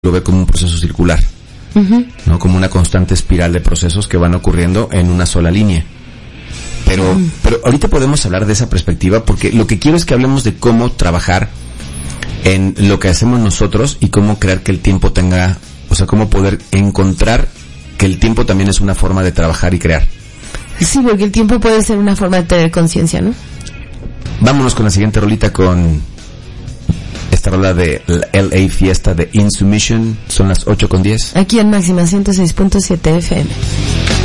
lo ve como un proceso circular, ¿no? Como una constante espiral de procesos que van ocurriendo en una sola línea. Pero ahorita podemos hablar de esa perspectiva, porque lo que quiero es que hablemos de cómo trabajar en lo que hacemos nosotros y cómo crear que el tiempo tenga, o sea, cómo poder encontrar que el tiempo también es una forma de trabajar y crear. Sí, porque el tiempo puede ser una forma de tener conciencia, ¿no? Vámonos con la siguiente rolita, con esta rola de LA Fiesta de Insubmission. Son las 8:10. Aquí en Máxima 106.7 FM.